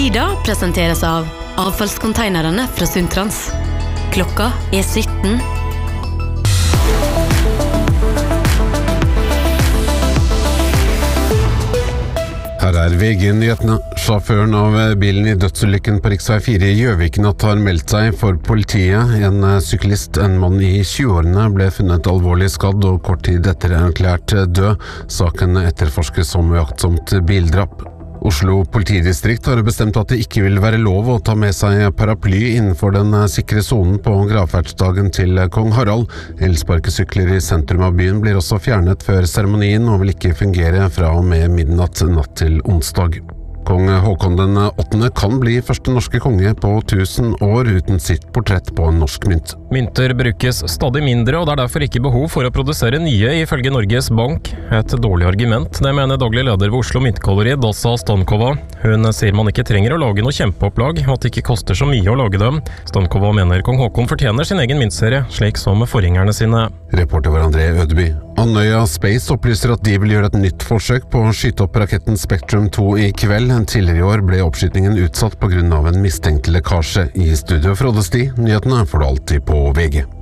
Tida presenteres av avfallskonteinerne fra Sundtrans. Klokka 17. Her VG-nyhetene. Sjåføren av bilen I dødsulykken på riksvei 4 I Gjøviknatt har meldt seg for politiet. En syklist, en mann I 20-årene, ble funnet alvorlig skadd og kort tid etter erklært død. Saken etterforskes som uaktsomt bildrap. Oslo politidistrikt har bestemt at det ikke vil være lov å ta med seg paraply innenfor den sikre zonen på gravferdsdagen til kong Harald. Elsparkesykler I sentrum av byen blir også fjernet før seremonien og vil ikke fungere fra og med midnatt natt til onsdag. Kong Håkon den 8. kan bli første norske konge på 1000 år uten sitt portrett på en norsk mynt. Mynter brukes stadig mindre, og det derfor ikke behov for å produsere nye, ifølge Norges Bank. Et dårlig argument, det mener daglig leder ved Oslo Myntkolleri, Dasa Stankova. Hun sier man ikke trenger å lage noe kjempeopplag, og at det ikke koster så mye å lage dem. Stankova mener kong Håkon fortjener sin egen myntserie, slik som forgjengerne sine. Reporter var André Ødeby. Andøya Space opplyser at de vil gjøre et nytt forsøk på å skyte opp raketten Spectrum 2 I kveld. Tidligere I år ble oppskytningen utsatt på grunn av en mistenkt lekkasje. I studio Frode Sti, nyhetene får du alltid på VG.